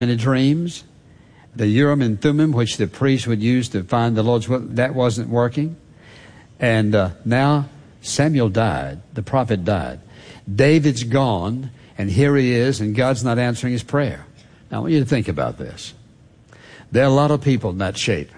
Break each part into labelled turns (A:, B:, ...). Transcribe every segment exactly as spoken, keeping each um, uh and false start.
A: many dreams. The Urim and Thummim, which the priest would use to find the Lord's will, that wasn't working. And uh, now Samuel died. The prophet died. David's gone, and here he is, and God's not answering his prayer. Now, I want you to think about this. There are a lot of people in that shape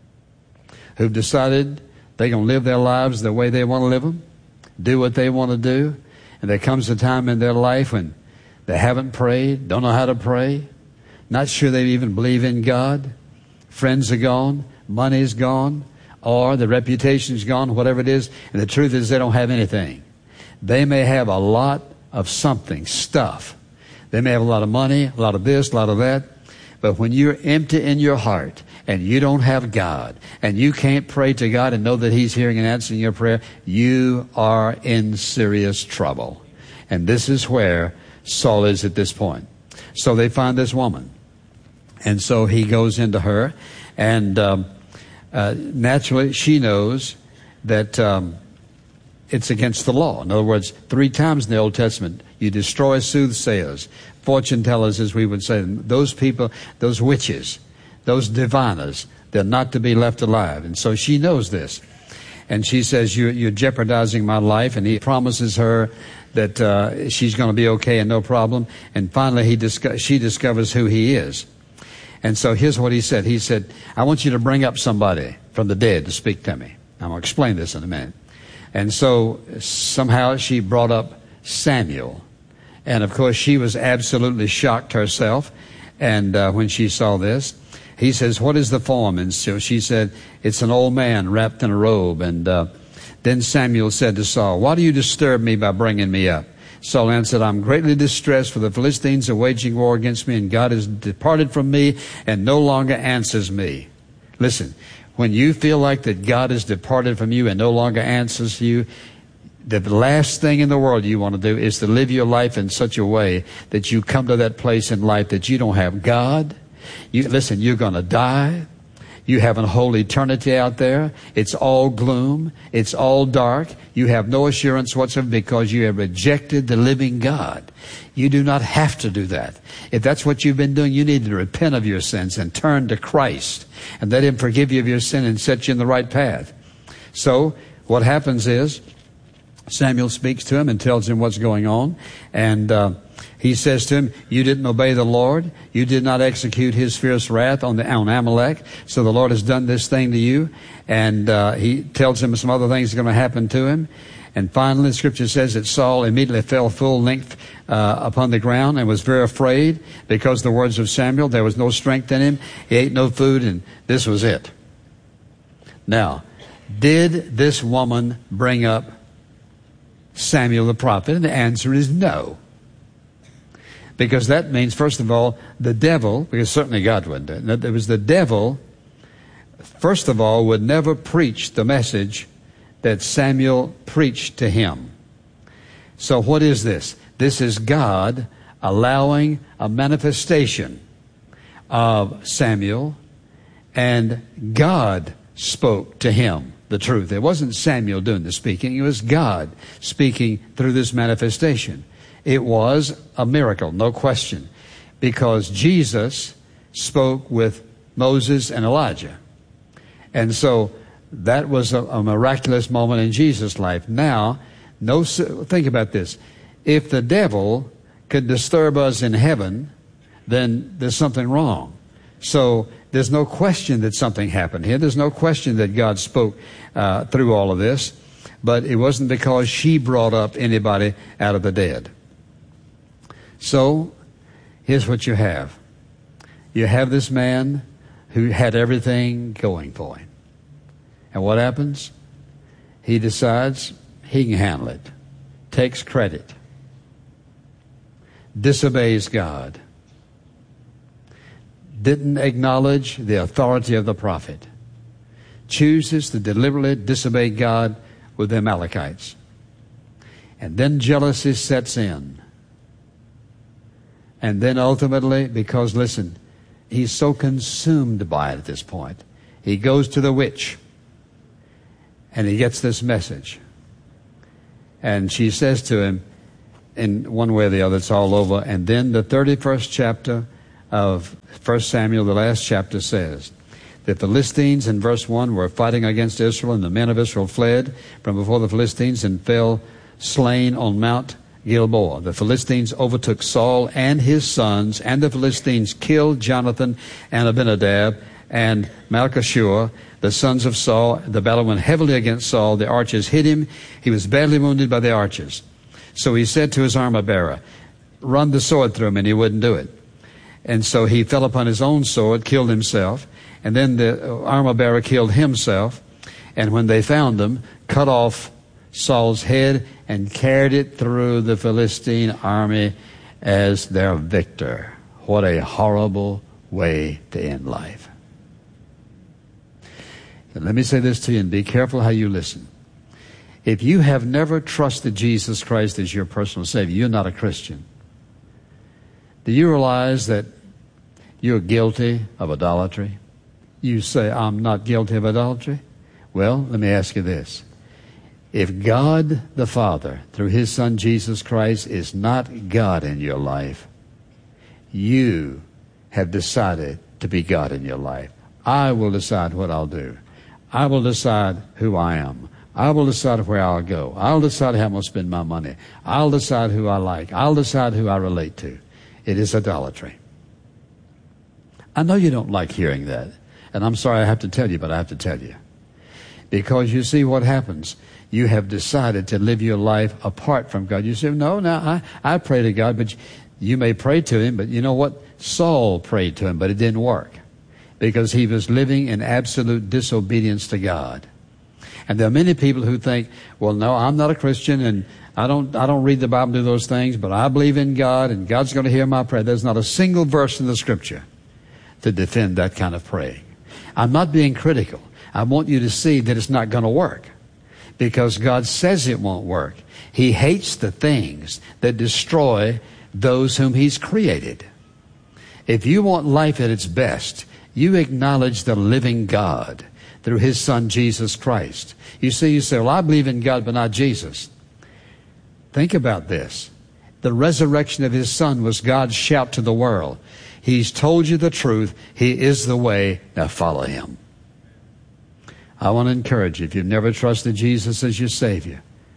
A: who've decided they're going to live their lives the way they want to live them, do what they want to do, and there comes a time in their life when they haven't prayed, don't know how to pray, not sure they even believe in God. Friends are gone, money's gone, or the reputation's gone, whatever it is, and the truth is they don't have anything. They may have a lot of something, stuff. They may have a lot of money, a lot of this, a lot of that, but when you're empty in your heart and you don't have God and you can't pray to God and know that He's hearing and answering your prayer, you are in serious trouble. And this is where Saul is at this point. So they find this woman. And so he goes into her, and um, uh, naturally she knows that um, it's against the law. In other words, three times in the Old Testament, you destroy soothsayers, fortune tellers, as we would say. Those people, those witches, those diviners, they're not to be left alive. And so she knows this. And she says, you're, you're jeopardizing my life. And he promises her that uh, she's going to be okay and no problem. And finally, he disco- she discovers who he is. And so here's what he said. He said, I want you to bring up somebody from the dead to speak to me. I'm going to explain this in a minute. And so somehow she brought up Samuel. And of course, she was absolutely shocked herself. And uh, when she saw this, he says, what is the form? And so she said, it's an old man wrapped in a robe. And uh, then Samuel said to Saul, why do you disturb me by bringing me up? Saul answered, I'm greatly distressed, for the Philistines are waging war against me, and God has departed from me and no longer answers me. Listen, when you feel like that God has departed from you and no longer answers you, the last thing in the world you want to do is to live your life in such a way that you come to that place in life that you don't have God. You, listen, you're going to die. You have a whole eternity out there. It's all gloom. It's all dark. You have no assurance whatsoever because you have rejected the living God. You do not have to do that. If that's what you've been doing, you need to repent of your sins and turn to Christ and let Him forgive you of your sin and set you in the right path. So what happens is Samuel speaks to him and tells him what's going on. And uh, he says to him, you didn't obey the Lord. You did not execute His fierce wrath on the on Amalek. So the Lord has done this thing to you. And uh, he tells him some other things are going to happen to him. And finally, the Scripture says that Saul immediately fell full length uh, upon the ground and was very afraid because of the words of Samuel. There was no strength in him. He ate no food, and this was it. Now, did this woman bring up Samuel the prophet? And the answer is no. Because that means, first of all, the devil, because certainly God wouldn't do it. It was the devil, first of all, would never preach the message that Samuel preached to him. So what is this? This is God allowing a manifestation of Samuel, and God spoke to him the truth. It wasn't Samuel doing the speaking. It was God speaking through this manifestation. It was a miracle, no question, because Jesus spoke with Moses and Elijah. And so that was a, a miraculous moment in Jesus' life. Now, no, think about this. If the devil could disturb us in heaven, then there's something wrong. So there's no question that something happened here. There's no question that God spoke uh, through all of this. But it wasn't because she brought up anybody out of the dead. So here's what you have. You have this man who had everything going for him. And what happens? He decides he can handle it. Takes credit. Disobeys God. Didn't acknowledge the authority of the prophet. Chooses to deliberately disobey God with the Amalekites. And then jealousy sets in. And then ultimately, because listen, he's so consumed by it at this point, he goes to the witch. And he gets this message. And she says to him, in one way or the other, it's all over. And then the thirty-first chapter of First Samuel, the last chapter, says, the Philistines in verse one were fighting against Israel, and the men of Israel fled from before the Philistines and fell slain on Mount Gilboa. The Philistines overtook Saul and his sons, and the Philistines killed Jonathan and Abinadab and Malchishua, the sons of Saul. The battle went heavily against Saul. The archers hit him. He was badly wounded by the archers. So he said to his armor-bearer, run the sword through him, and he wouldn't do it. And so he fell upon his own sword, killed himself, and then the armor-bearer killed himself. And when they found him, cut off Saul's head and carried it through the Philistine army as their victor. What a horrible way to end life. And let me say this to you, and be careful how you listen. If you have never trusted Jesus Christ as your personal Savior, you're not a Christian. Do you realize that you're guilty of idolatry? You say, I'm not guilty of idolatry. Well, let me ask you this. If God the Father, through His Son Jesus Christ, is not God in your life, you have decided to be God in your life. I will decide what I'll do. I will decide who I am. I will decide where I'll go. I'll decide how I'm going to spend my money. I'll decide who I like. I'll decide who I relate to. It is idolatry. I know you don't like hearing that. And I'm sorry I have to tell you, but I have to tell you. Because you see what happens. You have decided to live your life apart from God. You say, no, now I, I pray to God, but you may pray to Him. But you know what? Saul prayed to Him, but it didn't work. Because he was living in absolute disobedience to God. And there are many people who think, well, no, I'm not a Christian, and I don't I don't read the Bible and do those things, but I believe in God, and God's going to hear my prayer. There's not a single verse in the Scripture to defend that kind of praying. I'm not being critical. I want you to see that it's not going to work, because God says it won't work. He hates the things that destroy those whom He's created. If you want life at its best, you acknowledge the living God through His Son, Jesus Christ. You see, you say, well, I believe in God, but not Jesus. Think about this. The resurrection of His Son was God's shout to the world. He's told you the truth. He is the way. Now follow Him. I want to encourage you, if you've never trusted Jesus as your Savior,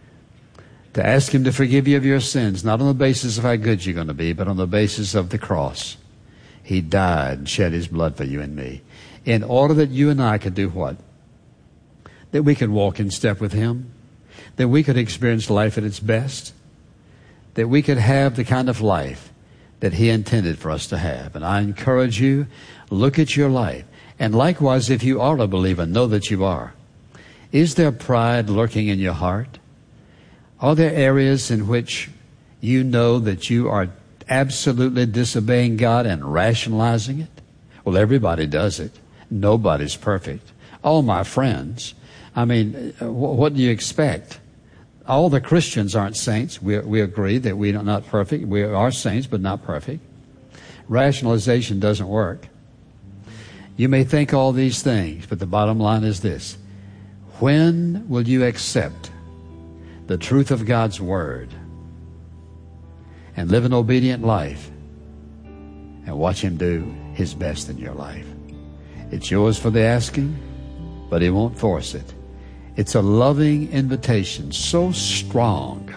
A: to ask Him to forgive you of your sins, not on the basis of how good you're going to be, but on the basis of the cross. He died and shed His blood for you and me, in order that you and I could do what? That we could walk in step with Him, that we could experience life at its best, that we could have the kind of life that He intended for us to have. And I encourage you, look at your life. And likewise, if you are a believer, know that you are. Is there pride lurking in your heart? Are there areas in which you know that you are absolutely disobeying God and rationalizing it? Well, everybody does it. Nobody's perfect. All my friends, I mean, what do you expect? All the Christians aren't saints. We, we agree that we are not perfect. We are saints, but not perfect. Rationalization doesn't work. You may think all these things, but the bottom line is this. When will you accept the truth of God's Word and live an obedient life and watch Him do His best in your life? It's yours for the asking, but He won't force it. It's a loving invitation, so strong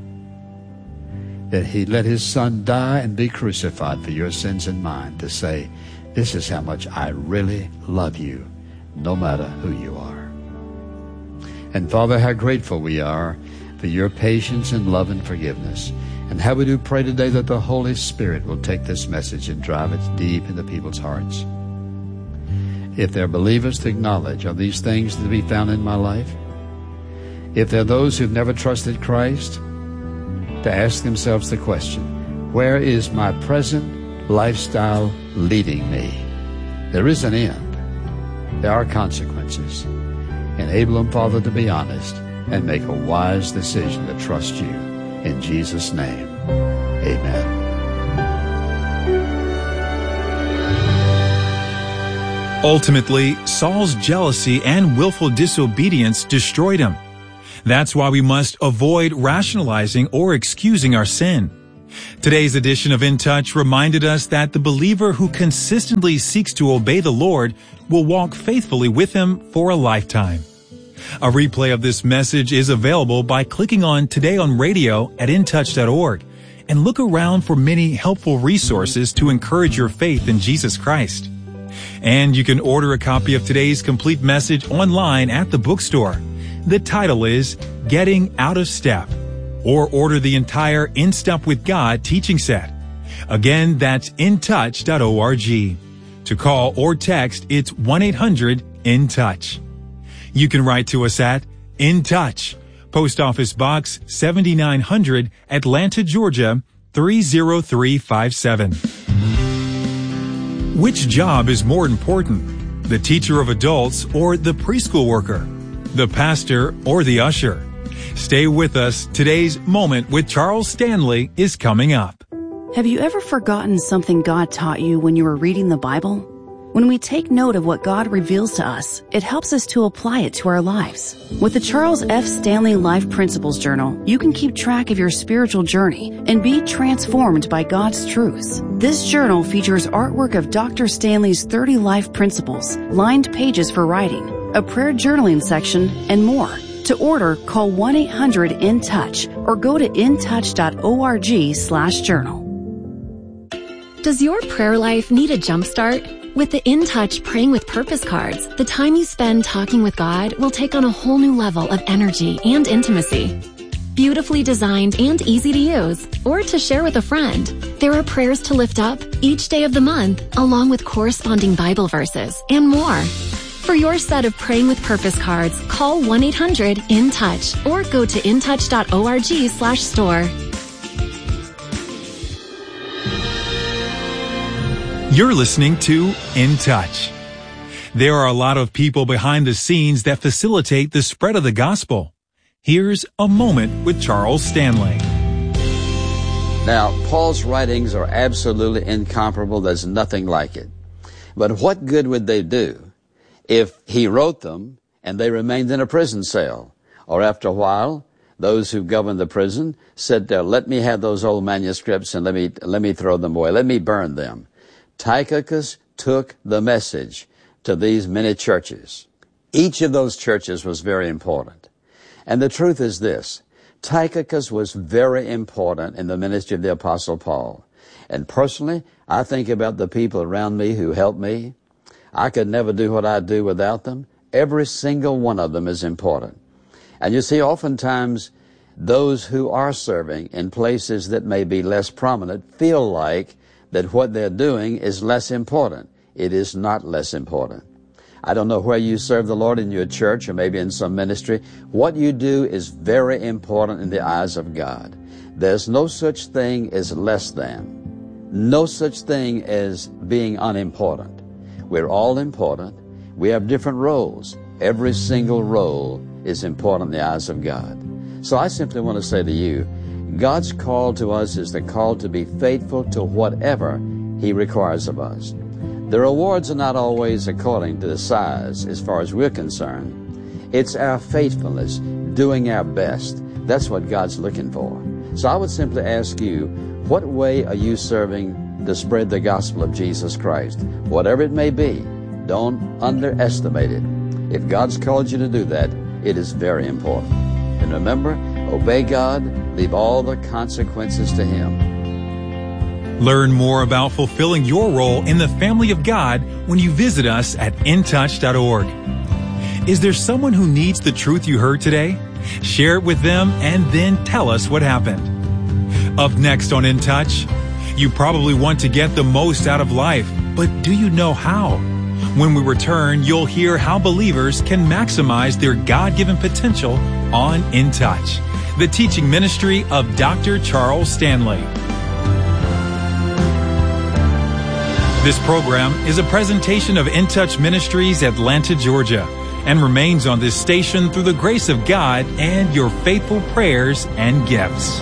A: that He let His Son die and be crucified for your sins and mine, to say, this is how much I really love you, no matter who you are. And Father, how grateful we are for your patience and love and forgiveness. And how we do pray today that the Holy Spirit will take this message and drive it deep into people's hearts. If they're believers, to acknowledge, are these things to be found in my life? If they're those who've never trusted Christ, to ask themselves the question, where is my present lifestyle leading me? There is an end. There are consequences. Enable them, Father, to be honest and make a wise decision to trust you. In Jesus' name, amen.
B: Ultimately, Saul's jealousy and willful disobedience destroyed him. That's why we must avoid rationalizing or excusing our sin. Today's edition of In Touch reminded us that the believer who consistently seeks to obey the Lord will walk faithfully with Him for a lifetime. A replay of this message is available by clicking on Today on Radio at in touch dot org and look around for many helpful resources to encourage your faith in Jesus Christ. And you can order a copy of today's complete message online at the bookstore. The title is Getting Out of Step, or order the entire In Step with God teaching set. Again, that's in touch dot org. To call or text, it's one eight hundred in touch. You can write to us at In Touch, Post Office Box seventy-nine hundred, Atlanta, Georgia, three zero three five seven. Which job is more important, the teacher of adults or the preschool worker, the pastor or the usher? Stay with us. Today's Moment with Charles Stanley is coming up.
C: Have you ever forgotten something God taught you when you were reading the Bible? When we take note of what God reveals to us, it helps us to apply it to our lives. With the Charles F. Stanley Life Principles Journal, you can keep track of your spiritual journey and be transformed by God's truths. This journal features artwork of Doctor Stanley's thirty life principles, lined pages for writing, a prayer journaling section, and more. To order, call one eight hundred in touch or go to in touch dot org slash journal.
D: Does your prayer life need a jumpstart? With the In Touch Praying with Purpose cards, the time you spend talking with God will take on a whole new level of energy and intimacy. Beautifully designed and easy to use, or to share with a friend, there are prayers to lift up each day of the month, along with corresponding Bible verses and more. For your set of Praying with Purpose cards, call one eight hundred in touch or go to in touch dot org slash store.
B: You're listening to In Touch. There are a lot of people behind the scenes that facilitate the spread of the gospel. Here's a moment with Charles Stanley.
A: Now, Paul's writings are absolutely incomparable. There's nothing like it. But what good would they do if he wrote them and they remained in a prison cell? Or after a while, those who governed the prison said, let me have those old manuscripts and let me, let me throw them away. Let me burn them. Tychicus took the message to these many churches. Each of those churches was very important. And the truth is this, Tychicus was very important in the ministry of the Apostle Paul. And personally, I think about the people around me who helped me. I could never do what I do without them. Every single one of them is important. And you see, oftentimes, those who are serving in places that may be less prominent feel like that what they're doing is less important. It is not less important. I don't know where you serve the Lord in your church or maybe in some ministry. What you do is very important in the eyes of God. There's no such thing as less than. No such thing as being unimportant. We're all important. We have different roles. Every single role is important in the eyes of God. So I simply want to say to you, God's call to us is the call to be faithful to whatever He requires of us. The rewards are not always according to the size as far as we're concerned. It's our faithfulness, doing our best. That's what God's looking for. So I would simply ask you, what way are you serving to spread the gospel of Jesus Christ? Whatever it may be, don't underestimate it. If God's called you to do that, it is very important. And remember, obey God, leave all the consequences to Him.
B: Learn more about fulfilling your role in the family of God when you visit us at in touch dot org. Is there someone who needs the truth you heard today? Share it with them and then tell us what happened. Up next on In Touch, you probably want to get the most out of life, but do you know how? When we return, you'll hear how believers can maximize their God-given potential on In Touch, the teaching ministry of Doctor Charles Stanley. This program is a presentation of In Touch Ministries, Atlanta, Georgia, and remains on this station through the grace of God and your faithful prayers and gifts.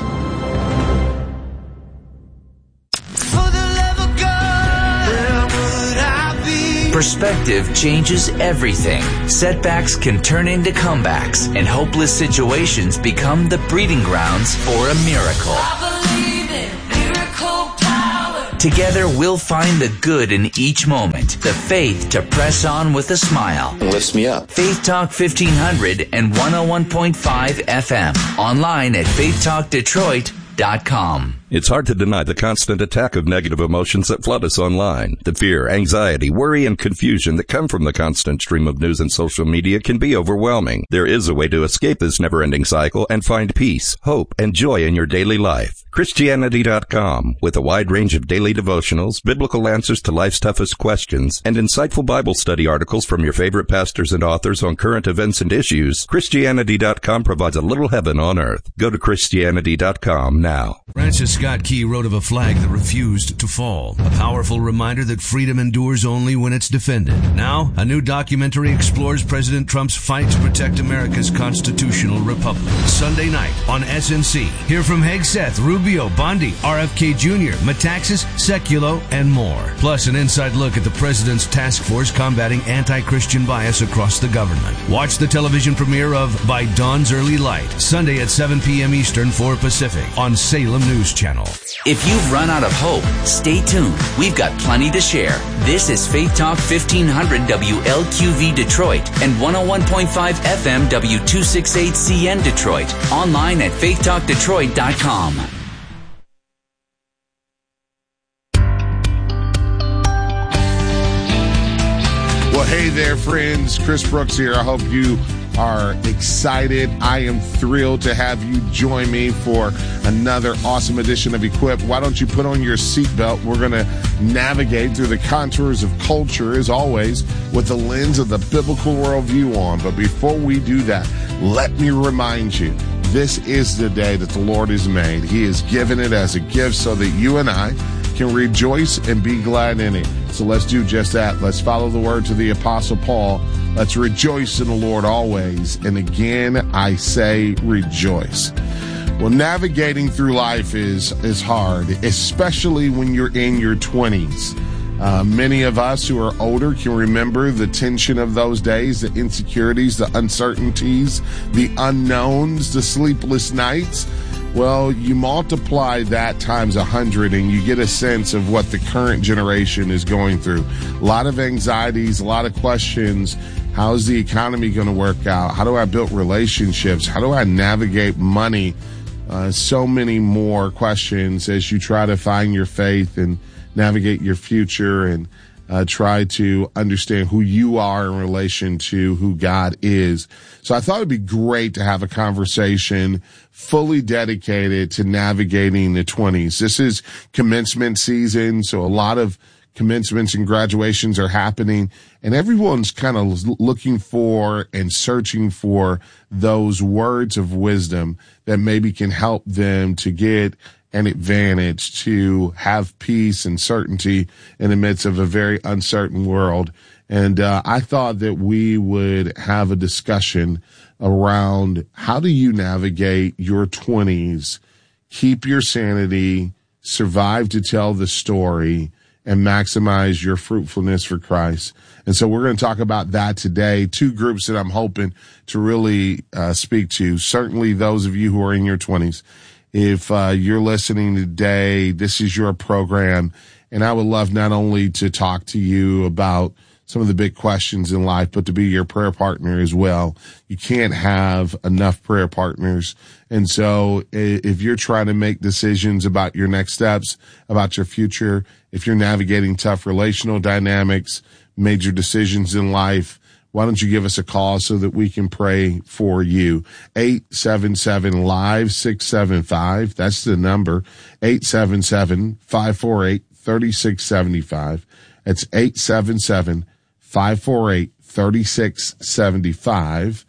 E: Perspective changes everything. Setbacks can turn into comebacks, and hopeless situations become the breeding grounds for a miracle.
F: I believe in miracles.
E: Together, we'll find the good in each moment, the faith to press on with a smile.
F: It lifts me up.
E: Faith Talk fifteen hundred and one oh one point five F M. Online at faith talk detroit dot com.
G: It's hard to deny the constant attack of negative emotions that flood us online. The fear, anxiety, worry, and confusion that come from the constant stream of news and social media can be overwhelming. There is a way to escape this never-ending cycle and find peace, hope, and joy in your daily life. Christianity dot com, with a wide range of daily devotionals, biblical answers to life's toughest questions, and insightful Bible study articles from your favorite pastors and authors on current events and issues, Christianity dot com provides a little heaven on earth. Go to Christianity dot com now.
H: Francis Scott Key wrote of a flag that refused to fall, a powerful reminder that freedom endures only when it's defended. Now, a new documentary explores President Trump's fight to protect America's constitutional republic. Sunday night on S N C. Hear from Hegseth, Rubio, Bondi, R F K Junior, Metaxas, Sekulow, and more. Plus, an inside look at the president's task force combating anti-Christian bias across the government. Watch the television premiere of By Dawn's Early Light, Sunday at seven p.m. Eastern, four Pacific, on Salem News Channel.
E: If you've run out of hope, stay tuned. We've got plenty to share. This is Faith Talk fifteen hundred W L Q V Detroit and one oh one point five F M W two sixty-eight C N Detroit. Online at faith talk detroit dot com.
I: Well, hey there, friends. Chris Brooks here. I hope you are excited. I am thrilled to have you join me for another awesome edition of Equipped. Why don't you put on your seatbelt? We're going to navigate through the contours of culture, as always, with the lens of the biblical worldview on. But before we do that, let me remind you, this is the day that the Lord has made. He has given it as a gift so that you and I can rejoice and be glad in it. So let's do just that. Let's follow the words of the Apostle Paul. Let's rejoice in the Lord always. And again, I say rejoice. Well, navigating through life is, is hard, especially when you're in your twenties. Uh, many of us who are older can remember the tension of those days, the insecurities, the uncertainties, the unknowns, the sleepless nights. Well, you multiply that times a hundred and you get a sense of what the current generation is going through. A lot of anxieties, a lot of questions. How's the economy going to work out? How do I build relationships? How do I navigate money? Uh, so many more questions as you try to find your faith and navigate your future and uh, try to understand who you are in relation to who God is. So I thought it'd be great to have a conversation fully dedicated to navigating the twenties. This is commencement season, so a lot of commencements and graduations are happening, and everyone's kind of looking for and searching for those words of wisdom that maybe can help them to get an advantage, to have peace and certainty in the midst of a very uncertain world. And uh, I thought that we would have a discussion around how do you navigate your twenties, keep your sanity, survive to tell the story, and maximize your fruitfulness for Christ. And so we're going to talk about that today. Two groups that I'm hoping to really uh, speak to. Certainly those of you who are in your twenties. If uh, you're listening today, this is your program. And I would love not only to talk to you about some of the big questions in life, but to be your prayer partner as well. You can't have enough prayer partners. And so if you're trying to make decisions about your next steps, about your future, if you're navigating tough relational dynamics, major decisions in life, why don't you give us a call so that we can pray for you? eight seven seven, live six seven five. That's the number. eight seven seven, five four eight, three six seven five. That's eight seven seven, five four eight, three six seven five.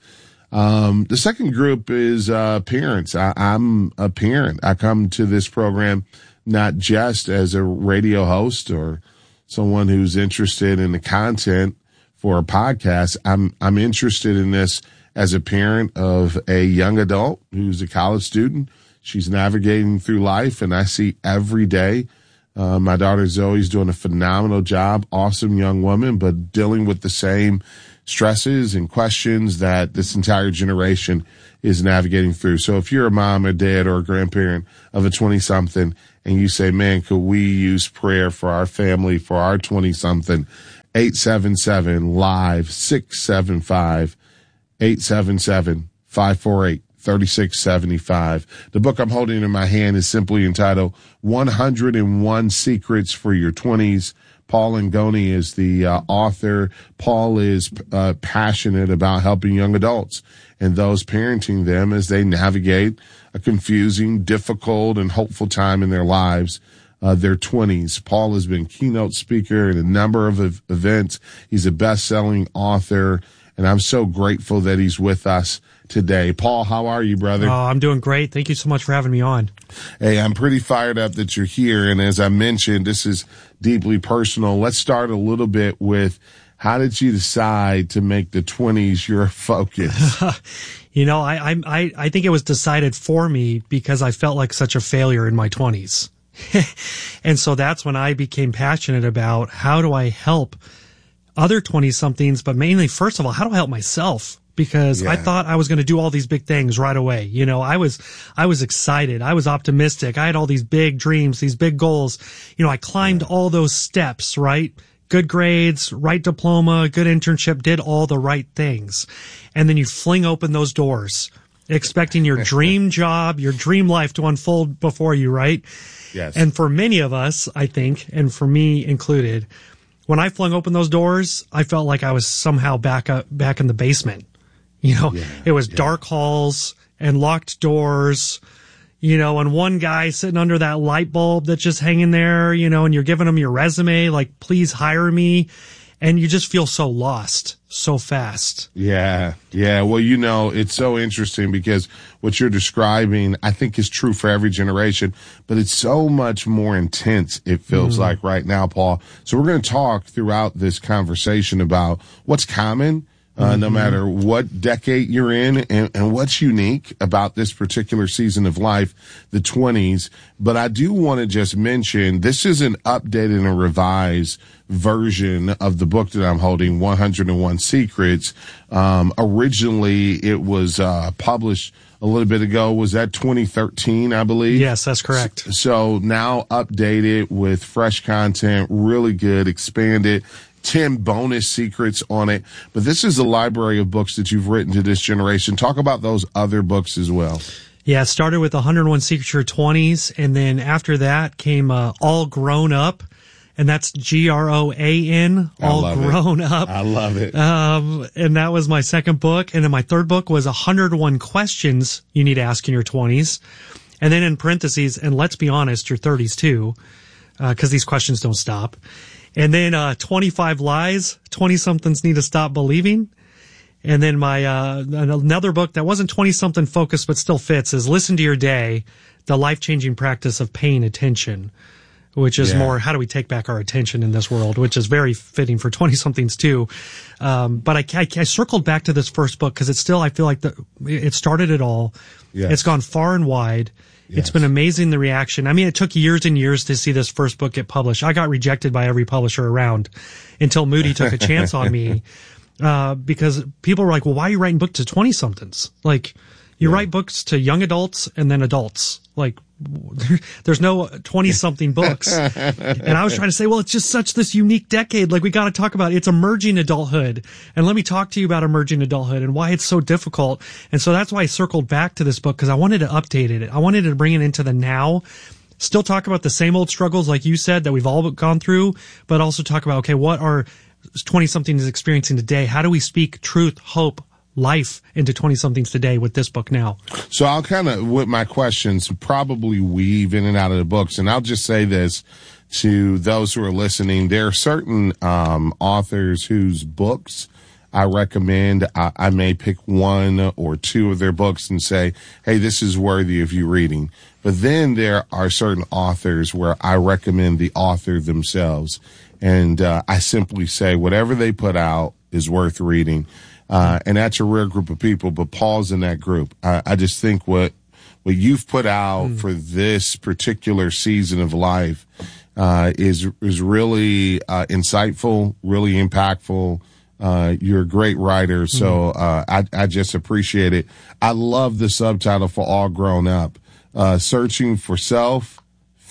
I: Um, the second group is uh, parents. I, I'm a parent. I come to this program not just as a radio host or someone who's interested in the content for a podcast. I'm I'm interested in this as a parent of a young adult who's a college student. She's navigating through life, and I see every day uh, my daughter Zoe's doing a phenomenal job, awesome young woman, but dealing with the same stresses and questions that this entire generation is navigating through. So if you're a mom or dad or a grandparent of a twenty-something and you say, man, could we use prayer for our family, for our twenty-something, eight seven seven, live, six seven five, eight seven seven, five four eight, three six seven five. The book I'm holding in my hand is simply entitled one hundred one Secrets for Your twenties. Paul Langone is the uh, author. Paul is uh, passionate about helping young adults and those parenting them as they navigate a confusing, difficult, and hopeful time in their lives, uh, their twenties. Paul has been keynote speaker at a number of ev- events. He's a best-selling author, and I'm so grateful that he's with us today. Paul, how are you, brother?
F: Oh, I'm doing great. Thank you so much for having me on.
I: Hey, I'm pretty fired up that you're here. And as I mentioned, this is deeply personal. Let's start a little bit with, how did you decide to make the twenties your focus?
F: You know, I, I, I think it was decided for me because I felt like such a failure in my twenties. And so that's when I became passionate about, how do I help other twenty-somethings, but mainly, first of all, how do I help myself? Because yeah. I thought I was going to do all these big things right away. You know, I was, I was excited. I was optimistic. I had all these big dreams, these big goals. You know, I climbed yeah. all those steps, right? Good grades, right diploma, good internship, did all the right things. And then you fling open those doors, expecting your dream job, your dream life to unfold before you, right?
I: Yes.
F: And for many of us, I think, and for me included, when I flung open those doors, I felt like I was somehow back up, back in the basement. You know, yeah, it was yeah. dark halls and locked doors, you know, and one guy sitting under that light bulb that's just hanging there, you know, and you're giving him your resume, like, please hire me. And you just feel so lost so fast.
I: Yeah. Yeah. Well, you know, it's so interesting because what you're describing, I think, is true for every generation, but it's so much more intense, it feels mm. like right now, Paul. So we're going to talk throughout this conversation about what's common, uh, mm-hmm. no matter what decade you're in, and, and what's unique about this particular season of life, the twenties. But I do want to just mention, this is an updated and revised version of the book that I'm holding, one hundred one Secrets. Um, originally, it was uh, published a little bit ago. Was that twenty thirteen, I believe?
F: Yes, that's correct.
I: So, so now updated with fresh content, really good, expanded, ten bonus secrets on it. But this is a library of books that you've written to this generation. Talk about those other books as well.
F: Yeah, it started with one hundred one Secrets for Your twenties, and then after that came uh, All Grown Up. And that's G R O A N, All Grown
I: it.
F: Up.
I: I love it.
F: Um, and that was my second book. And then my third book was one hundred one Questions You Need to Ask in Your twenties. And then in parentheses, and let's be honest, your thirties too, uh, cause these questions don't stop. And then, uh, twenty-five Lies, twenty-somethings Need to Stop Believing. And then my, uh, another book that wasn't twenty-something focused, but still fits is Listen to Your Day, The Life-Changing Practice of Paying Attention, which is yeah. more, how do we take back our attention in this world, which is very fitting for twenty-somethings too. Um, but I, I, I circled back to this first book because it's still, I feel like the, it started it all. Yes. It's gone far and wide. Yes. It's been amazing, the reaction. I mean, it took years and years to see this first book get published. I got rejected by every publisher around until Moody took a chance on me, uh, because people were like, well, why are you writing books to twenty-somethings? Like, you yeah. write books to young adults and then adults. Like, there's no twenty-something books. And I was trying to say, well, it's just such this unique decade. Like, we got to talk about it. It's emerging adulthood. And let me talk to you about emerging adulthood and why it's so difficult. And so that's why I circled back to this book, because I wanted to update it. I wanted to bring it into the now, still talk about the same old struggles, like you said, that we've all gone through, but also talk about, okay, what are twenty-somethings experiencing today? How do we speak truth, hope, life into twenty-somethings today with this book now?
I: So I'll kind of, with my questions, probably weave in and out of the books. And I'll just say this to those who are listening. There are certain um, authors whose books I recommend. I, I may pick one or two of their books and say, hey, this is worthy of you reading. But then there are certain authors where I recommend the author themselves. And uh, I simply say whatever they put out is worth reading. Uh, and that's a rare group of people, but Paul's in that group. I, I just think what, what you've put out mm. for this particular season of life, uh, is, is really, uh, insightful, really impactful. Uh, you're a great writer. So, uh, I, I just appreciate it. I love the subtitle for All Grown Up, uh, searching for self,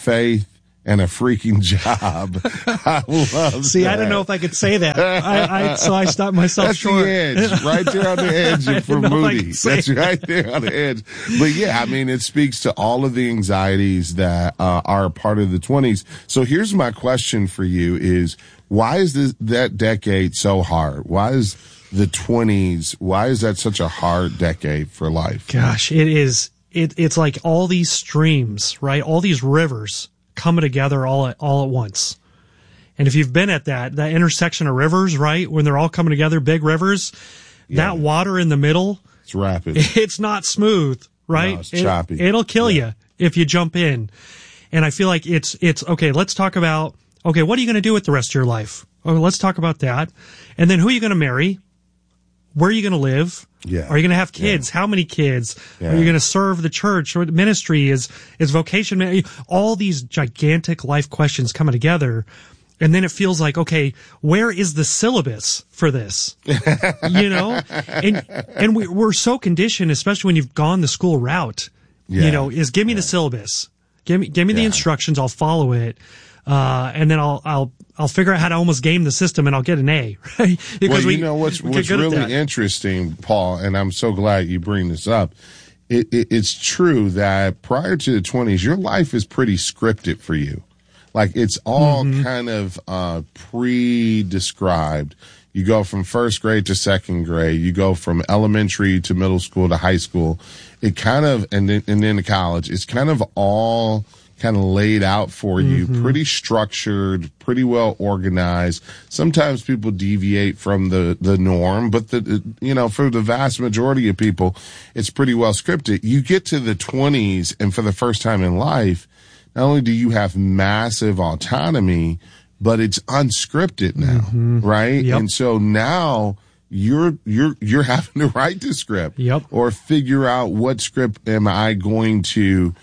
I: faith, and a freaking job. I love
F: See,
I: that.
F: I don't know if I could say that. I, I, so I stopped myself
I: That's
F: short.
I: the edge, right there on the edge for Moody. That's
F: that.
I: right there on the edge. But yeah, I mean, it speaks to all of the anxieties that uh, are a part of the twenties. So here's my question for you is, why is this, that decade so hard? Why is the twenties, why is that such a hard decade for life?
F: Gosh, it is. It, it's like all these streams, right? All these rivers coming together all at, all at once. And if you've been at that, that intersection of rivers, right? When they're all coming together, big rivers, yeah. that water in the middle.
I: It's rapid.
F: It's not smooth, right?
I: No, it's choppy.
F: It, it'll kill
I: yeah.
F: you if you jump in. And I feel like it's, it's, okay, let's talk about, okay, what are you going to do with the rest of your life? Oh, let's talk about that. And then who are you going to marry? Where are you going to live?
I: Yeah.
F: Are you going to have kids?
I: Yeah.
F: How many kids?
I: Yeah.
F: Are you going to serve the church or the ministry? Is, is vocation? All these gigantic life questions coming together. And then it feels like, okay, where is the syllabus for this? You know? And, and we, we're so conditioned, especially when you've gone the school route,
I: yeah.
F: you know, is give me yeah. the syllabus. Give me, give me yeah. the instructions. I'll follow it. Uh, and then I'll, I'll, I'll figure out how to almost game the system and I'll get an A, right? Because
I: well, you
F: we,
I: know, what's,
F: we
I: what's really interesting, Paul, and I'm so glad you bring this up. It, it, it's true that prior to the twenties, your life is pretty scripted for you. Like it's all mm-hmm. kind of, uh, pre-described. You go from first grade to second grade. You go from elementary to middle school to high school. It kind of, and then, and then to college, it's kind of all kind of laid out for you, mm-hmm. pretty structured, pretty well organized. Sometimes people deviate from the, the norm, but the, you know, for the vast majority of people, it's pretty well scripted. You get to the twenties and for the first time in life, not only do you have massive autonomy, but it's unscripted now, mm-hmm. right?
F: Yep.
I: And so now you're, you're, you're having to write the script
F: yep.
I: or figure out what script am I going to,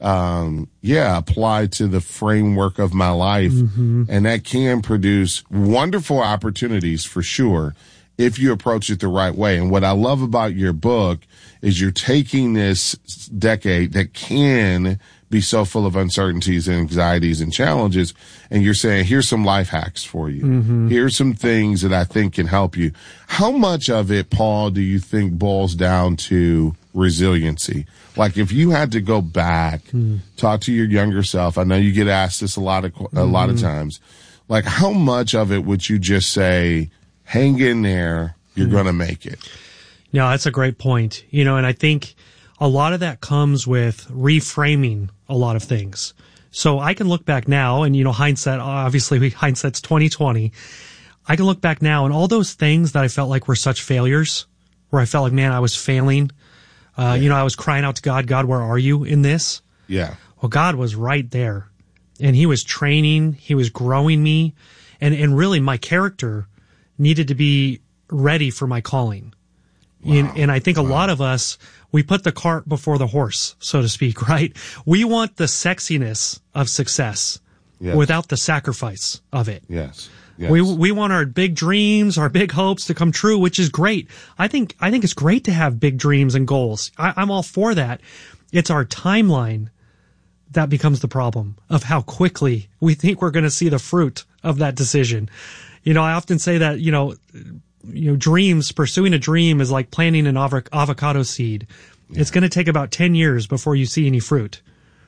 I: um, yeah, apply to the framework of my life. Mm-hmm. And that can produce wonderful opportunities for sure if you approach it the right way. And what I love about your book is you're taking this decade that can be so full of uncertainties and anxieties and challenges, and you're saying, here's some life hacks for you. Mm-hmm. Here's some things that I think can help you. How much of it, Paul, do you think boils down to resiliency? Like if you had to go back, mm. talk to your younger self, I know you get asked this a lot of, a mm-hmm. lot of times, like how much of it would you just say, hang in there, you're mm. going to make it?
F: No, that's a great point. You know, and I think a lot of that comes with reframing a lot of things. So I can look back now and, you know, hindsight, obviously we, hindsight's twenty twenty. I can look back now and all those things that I felt like were such failures, where I felt like, man, I was failing. Uh, yeah. You know, I was crying out to God, God, where are you in this?
I: Yeah.
F: Well, God was right there and he was training, he was growing me. And, and really my character needed to be ready for my calling. Wow. And, and I think wow. a lot of us, we put the cart before the horse, so to speak, right? We want the sexiness of success yes. without the sacrifice of it.
I: Yes. Yes.
F: We we want our big dreams, our big hopes to come true, which is great. I think I think it's great to have big dreams and goals. I, I'm all for that. It's our timeline that becomes the problem of how quickly we think we're going to see the fruit of that decision. You know, I often say that, you know, you know, dreams, pursuing a dream is like planting an avo- avocado seed. Yeah. It's going to take about ten years before you see any fruit.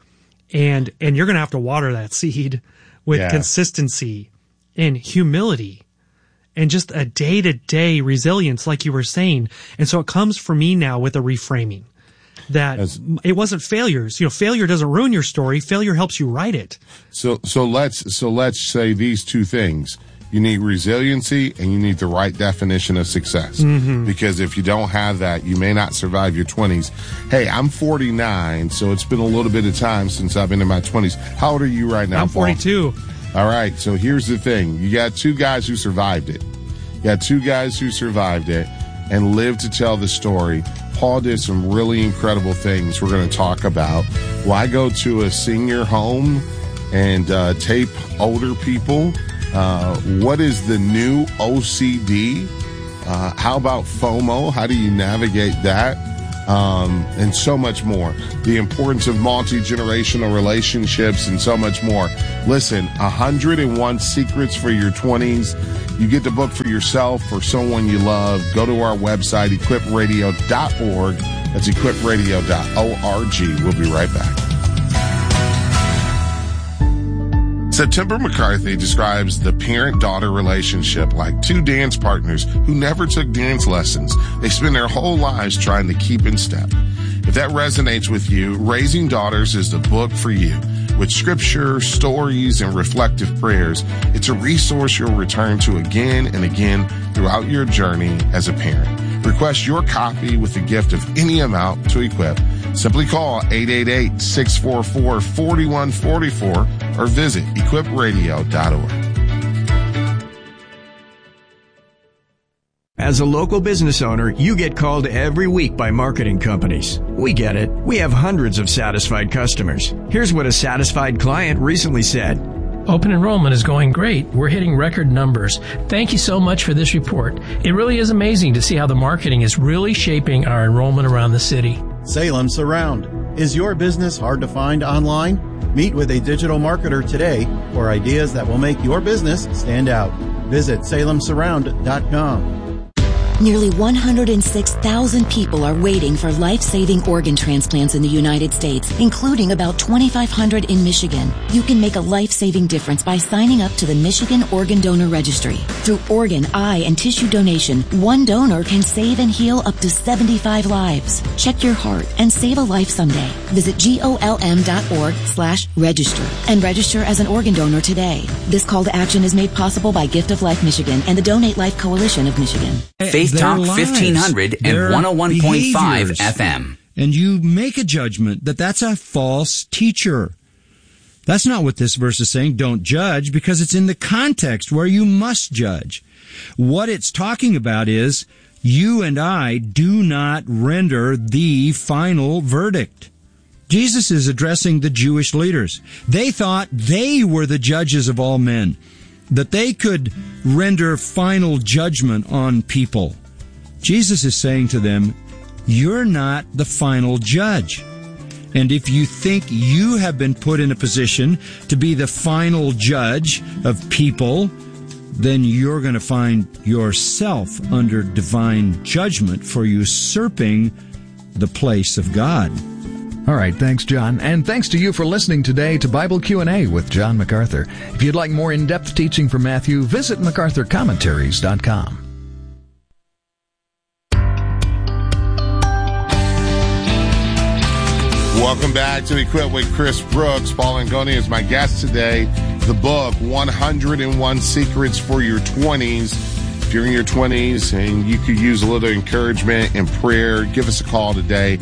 F: And, and you're going to have to water that seed with yeah. consistency and humility and just a day-to-day resilience, like you were saying. And so it comes for me now with a reframing that As, it wasn't failures. You know, failure doesn't ruin your story. Failure helps you write it.
I: So, so let's, so let's say these two things. You need resiliency and you need the right definition of success. Mm-hmm. Because if you don't have that, you may not survive your twenties. Hey, I'm forty-nine, so it's been a little bit of time since I've been in my twenties. How old are you right now,
F: I'm forty-two.
I: Paul? All right, so here's the thing. You got two guys who survived it. You got two guys who survived it and lived to tell the story. Paul did some really incredible things we're going to talk about. Why go to a senior home and uh, tape older people? Uh, what is the new O C D? Uh, how about FOMO? How do you navigate that? um, and so much more. The importance of multi-generational relationships and so much more. Listen, one hundred and one Secrets for Your twenties. You get the book for yourself or someone you love. Go to our website, equip radio dot org. That's equip radio dot org. We'll be right back. September McCarthy describes the parent-daughter relationship like two dance partners who never took dance lessons. They spend their whole lives trying to keep in step. If that resonates with you, Raising Daughters is the book for you. With scripture, stories, and reflective prayers, it's a resource you'll return to again and again throughout your journey as a parent. Request your copy with a gift of any amount to Equip. Simply call eight eight eight, six four four, four one four four or visit equip radio dot org.
J: As a local business owner, you get called every week by marketing companies. We get it. We have hundreds of satisfied customers. Here's what a satisfied client recently said.
K: Open enrollment is going great. We're hitting record numbers. Thank you so much for this report. It really is amazing to see how the marketing is really shaping our enrollment around the city.
L: Salem Surround. Is your business hard to find online? Meet with a digital marketer today for ideas that will make your business stand out. Visit salem surround dot com.
M: Nearly one hundred six thousand people are waiting for life-saving organ transplants in the United States, including about twenty-five hundred in Michigan. You can make a life-saving difference by signing up to the Michigan Organ Donor Registry. Through organ, eye, and tissue donation, one donor can save and heal up to seventy-five lives. Check your heart and save a life someday. Visit golm.org slash register and register as an organ donor today. This call to action is made possible by Gift of Life Michigan and the Donate Life Coalition of Michigan.
E: Faith Talk fifteen hundred and one oh one point five F M.
N: And you make a judgment that that's a false teacher. That's not what this verse is saying. Don't judge, because it's in the context where you must judge. What it's talking about is you and I do not render the final verdict. Jesus is addressing the Jewish leaders. They thought they were the judges of all men, that they could render final judgment on people. Jesus is saying to them, you're not the final judge. And if you think you have been put in a position to be the final judge of people, then you're going to find yourself under divine judgment for usurping the place of God.
O: All right, thanks, John. And thanks to you for listening today to Bible Q and A with John MacArthur. If you'd like more in-depth teaching from Matthew, visit macarthur commentaries dot com.
I: Welcome back to Equip with Chris Brooks. Paul Langoni is my guest today. The book, one hundred and one Secrets for Your twenties. If you're in your twenties and you could use a little encouragement and prayer, give us a call today.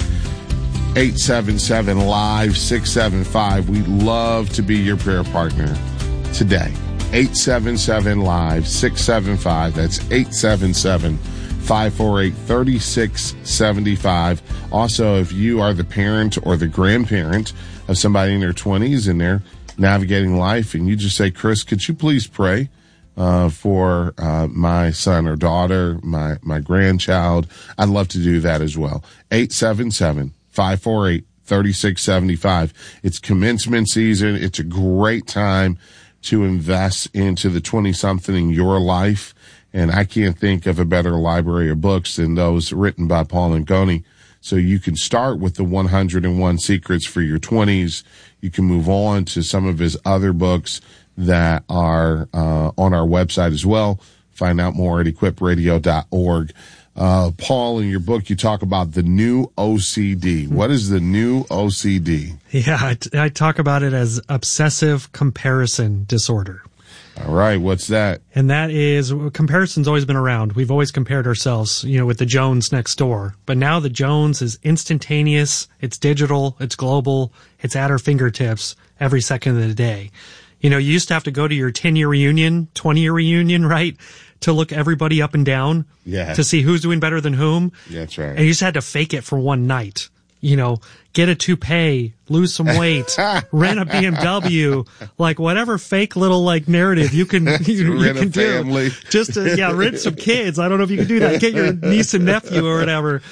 I: eight seven seven, live, six seven five. We'd love to be your prayer partner today. eight seven seven, live, six seven five. That's eight seven seven, five four eight, three six seven five. Also, if you are the parent or the grandparent of somebody in their twenties and they're navigating life and you just say, Chris, could you please pray uh, for uh, my son or daughter, my, my grandchild? I'd love to do that as well. eight seven seven, five four eight, three six seven five. It's commencement season. It's a great time to invest into the twenty-something in your life. And I can't think of a better library of books than those written by Paul Langoni. So you can start with the one hundred and one Secrets for Your twenties. You can move on to some of his other books that are uh, on our website as well. Find out more at equip radio dot org. Uh, Paul, in your book, you talk about the new O C D. What is the new O C D?
F: Yeah, I, t- I talk about it as obsessive comparison disorder.
I: All right, what's that?
F: And that is, comparison's always been around. We've always compared ourselves, you know, with the Jones next door. But now the Jones is instantaneous, it's digital, it's global, it's at our fingertips every second of the day. You know, you used to have to go to your ten-year reunion, twenty-year reunion, right, to look everybody up and down,
I: yeah,
F: to see who's doing better than whom.
I: Yeah, that's right.
F: And you just had to fake it for one night. You know, get a toupee, lose some weight, rent a B M W, like whatever fake little like narrative you can you, you can do. Just to, yeah, rent some kids. I don't know if you can do that. Get your niece and nephew or whatever.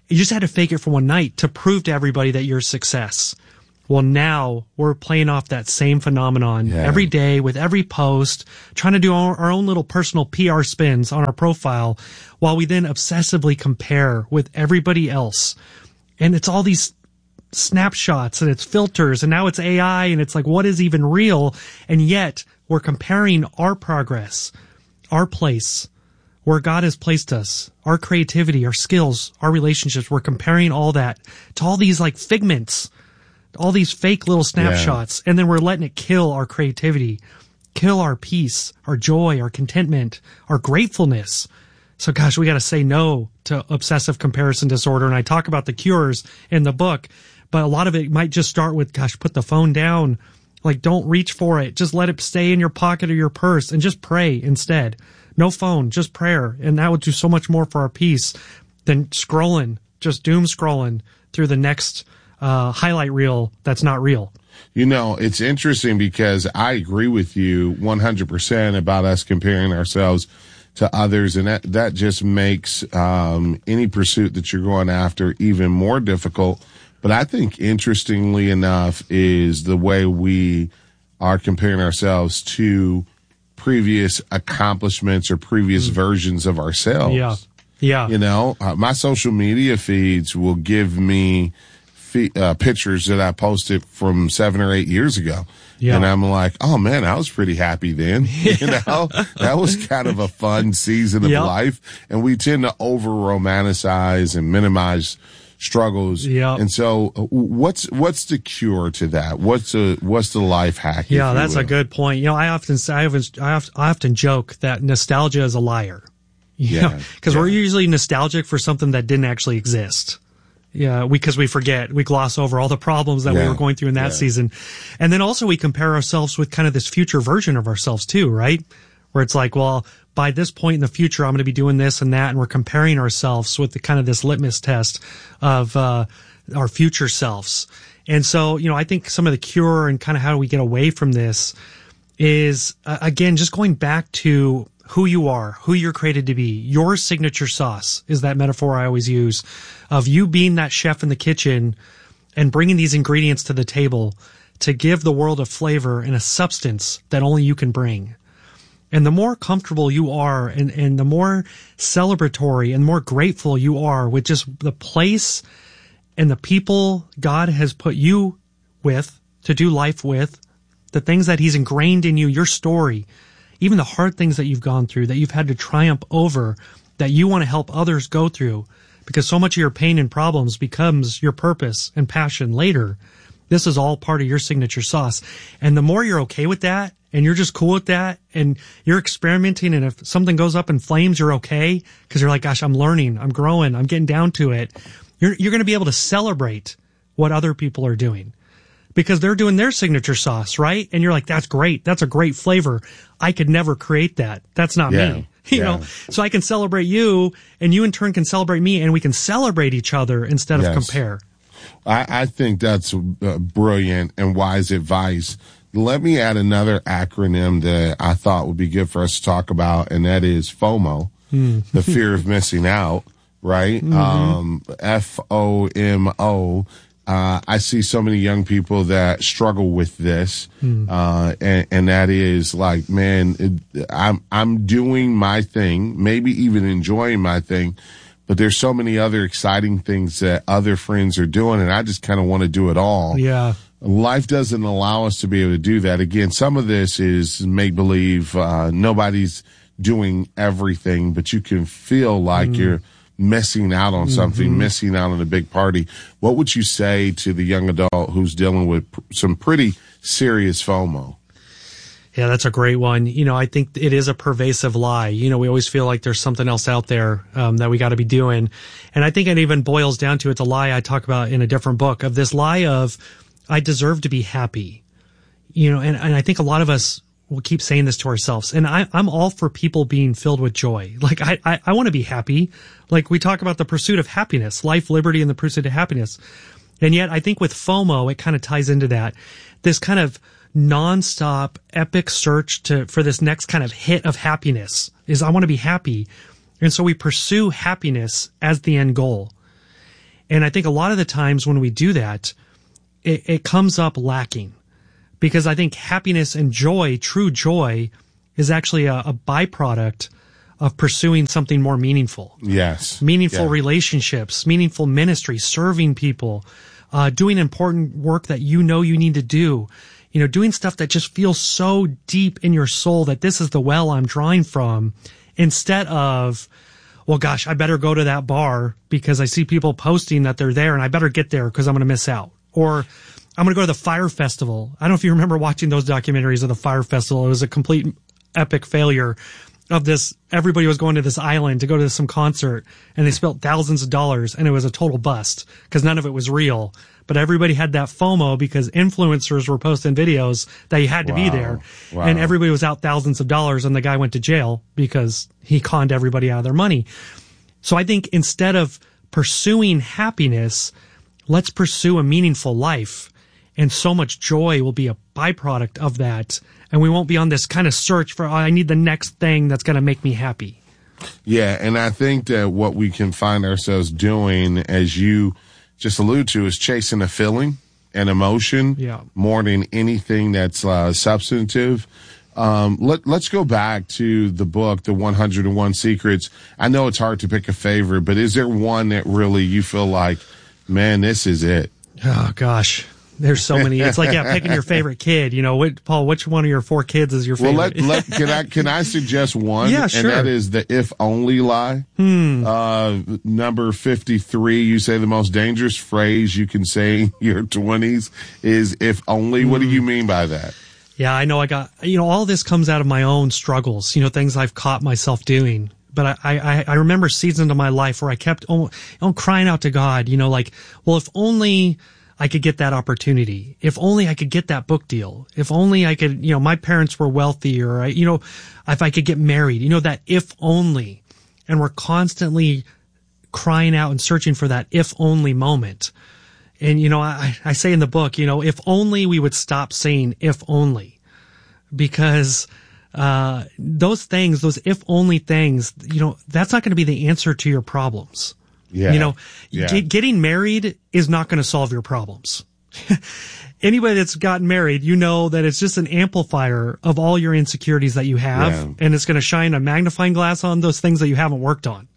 F: you just had to fake it for one night to prove to everybody that you're a success. Well, now we're playing off that same phenomenon
I: Yeah.
F: every day with every post, trying to do our, our own little personal P R spins on our profile while we then obsessively compare with everybody else. And it's all these snapshots and it's filters and now it's A I and it's like, what is even real? And yet we're comparing our progress, our place, where God has placed us, our creativity, our skills, our relationships. We're comparing all that to all these like figments, all these fake little snapshots. Yeah. And then we're letting it kill our creativity, kill our peace, our joy, our contentment, our gratefulness. So gosh, we got to say no to obsessive comparison disorder. And I talk about the cures in the book, but a lot of it might just start with, gosh, put the phone down. Like, don't reach for it. Just let it stay in your pocket or your purse and just pray instead. No phone, just prayer. And that would do so much more for our peace than scrolling, just doom scrolling through the next uh, highlight reel that's not real.
I: You know, it's interesting because I agree with you one hundred percent about us comparing ourselves to others. And that, that just makes um, any pursuit that you're going after even more difficult. But I think interestingly enough is the way we are comparing ourselves to previous accomplishments or previous mm. versions of ourselves.
F: Yeah. Yeah.
I: You know, uh, my social media feeds will give me fe- uh, pictures that I posted from seven or eight years ago. Yeah. And I'm like, oh man, I was pretty happy then. Yeah. You know, that was kind of a fun season of yep. life. And we tend to over romanticize and minimize struggles.
F: Yeah.
I: And so what's, what's the cure to that? What's the, what's the life hack?
F: Yeah, that's will? a good point. You know, I often say, I often, I often, I often joke that nostalgia is a liar. You yeah. Because yeah. we're usually nostalgic for something that didn't actually exist. Yeah. We, cause we forget, we gloss over all the problems that yeah. we were going through in that yeah. season. And then also we compare ourselves with kind of this future version of ourselves too, right? Where it's like, well, by this point in the future, I'm going to be doing this and that. And we're comparing ourselves with the kind of this litmus test of, uh, our future selves. And so, you know, I think some of the cure and kind of how do we get away from this is, uh, again, just going back to who you are, who you're created to be. Your signature sauce is that metaphor I always use of you being that chef in the kitchen and bringing these ingredients to the table to give the world a flavor and a substance that only you can bring. And the more comfortable you are and, and the more celebratory and more grateful you are with just the place and the people God has put you with to do life with, the things that he's ingrained in you, your story, even the hard things that you've gone through, that you've had to triumph over, that you want to help others go through, because so much of your pain and problems becomes your purpose and passion later. This is all part of your signature sauce. And the more you're okay with that, and you're just cool with that, and you're experimenting, and if something goes up in flames, you're okay, because you're like, gosh, I'm learning, I'm growing, I'm getting down to it. You're, you're going to be able to celebrate what other people are doing, because they're doing their signature sauce, right? And you're like, that's great. That's a great flavor. I could never create that. That's not
I: yeah.
F: me. You
I: yeah.
F: know, so I can celebrate you, and you in turn can celebrate me, and we can celebrate each other instead
I: yes.
F: of compare.
I: I, I think that's uh, brilliant and wise advice. Let me add another acronym that I thought would be good for us to talk about, and that is FOMO, mm. the fear of missing out, right? Mm-hmm. Um, F O M O. Uh, I see so many young people that struggle with this, mm. uh, and, and that is like, man, it, I'm, I'm doing my thing, maybe even enjoying my thing, but there's so many other exciting things that other friends are doing, and I just kind of want to do it all.
F: Yeah.
I: Life doesn't allow us to be able to do that. Again, some of this is make believe, uh, nobody's doing everything, but you can feel like mm. you're missing out on something, mm-hmm. missing out on a big party. What would you say to the young adult who's dealing with pr- some pretty serious FOMO?
F: Yeah, that's a great one. You know, I think it is a pervasive lie. You know, we always feel like there's something else out there um, that we got to be doing. And I think it even boils down to, it's a lie I talk about in a different book, of this lie of, I deserve to be happy. You know, and, and I think a lot of us will keep saying this to ourselves. And I, I'm all for people being filled with joy. Like, I, I, I want to be happy. Like, we talk about the pursuit of happiness, life, liberty, and the pursuit of happiness. And yet, I think with FOMO, it kind of ties into that. This kind of nonstop, epic search to for this next kind of hit of happiness is, I want to be happy. And so we pursue happiness as the end goal. And I think a lot of the times when we do that, it, it comes up lacking, because I think happiness and joy, true joy, is actually a, a byproduct of pursuing something more meaningful.
I: Yes.
F: Meaningful
I: Yeah.
F: relationships, meaningful ministry, serving people, uh, doing important work that you know you need to do, you know, doing stuff that just feels so deep in your soul that this is the well I'm drawing from, instead of, well, gosh, I better go to that bar because I see people posting that they're there and I better get there because I'm going to miss out. Or I'm going to go to the Fire Festival. I don't know if you remember watching those documentaries of the Fire Festival. It was a complete epic failure of this. Everybody was going to this island to go to some concert, and they spent thousands of dollars, and it was a total bust because none of it was real. But everybody had that FOMO because influencers were posting videos that you had to
I: Wow.
F: be there.
I: Wow.
F: And everybody was out thousands of dollars, and the guy went to jail because he conned everybody out of their money. So I think instead of pursuing happiness, let's pursue a meaningful life. And so much joy will be a byproduct of that. And we won't be on this kind of search for, oh, I need the next thing that's going to make me happy.
I: Yeah, and I think that what we can find ourselves doing, as you just allude to, is chasing a feeling, an emotion,
F: Yeah.
I: more than anything that's uh, substantive. Um, let, let's go back to the book, The one hundred and one Secrets. I know it's hard to pick a favorite, but is there one that really you feel like, man, this is it?
F: Oh, gosh. There's so many. It's like, yeah, picking your favorite kid. You know, what, Paul, which one of your four kids is your
I: Well,
F: favorite?
I: let, let, can I can I suggest one?
F: Yeah, sure.
I: And that is the if only lie.
F: Hmm.
I: Uh, number fifty-three, you say the most dangerous phrase you can say in your twenties is if only. What do you mean by that?
F: Yeah, I know I got, you know, all this comes out of my own struggles, you know, things I've caught myself doing. But I, I, I remember seasons of my life where I kept oh, oh, crying out to God, you know, like, well, if only I could get that opportunity. If only I could get that book deal. If only I could, you know, my parents were wealthy, or, I, you know, if I could get married, you know, that if only. And we're constantly crying out and searching for that if only moment. And, you know, I, I say in the book, you know, if only we would stop saying if only, because, uh, those things, those if only things, you know, that's not going to be the answer to your problems.
I: Yeah.
F: You know,
I: Yeah.
F: get, getting married is not going to solve your problems. Anybody that's gotten married, you know that it's just an amplifier of all your insecurities that you have,
I: Yeah.
F: and it's going to shine a magnifying glass on those things that you haven't worked on.